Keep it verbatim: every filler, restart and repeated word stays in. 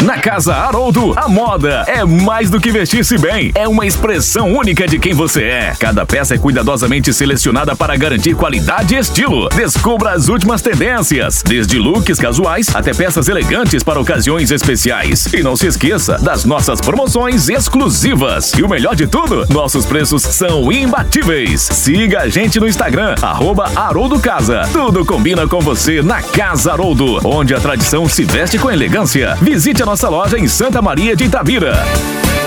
Na Casa Haroldo, a moda é mais do que vestir-se bem, é uma expressão única de quem você é. Cada peça é cuidadosamente selecionada para garantir qualidade e estilo. Descubra as últimas tendências, desde looks casuais até peças elegantes para ocasiões especiais. E não se esqueça das nossas promoções exclusivas. E o melhor de tudo, nossos preços são imbatíveis. Siga a gente no Instagram, arroba Haroldo Casa. Tudo combina com você na Casa Haroldo, onde a tradição se veste com elegância. Visite a nossa loja em Santa Maria de Itabira.